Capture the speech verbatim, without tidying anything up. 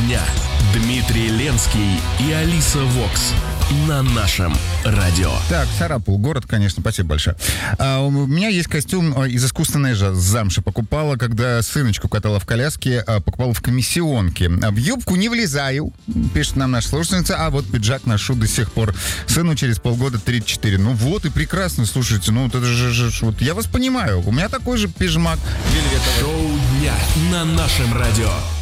дня. Дмитрий Ленский и Алиса Вокс на нашем радио. Так, Сарапул, город, конечно, спасибо большое. А, у меня есть костюм из искусственной же замши. Покупала, когда сыночку катала в коляске, а, покупала в комиссионке. А в юбку не влезаю, пишет нам наша слушательница, а вот пиджак ношу до сих пор. Сыну через полгода тридцать четыре. Ну вот и прекрасно, слушайте, ну вот это же, же, же вот я вас понимаю. У меня такой же пижмак. Шоу дня на нашем радио.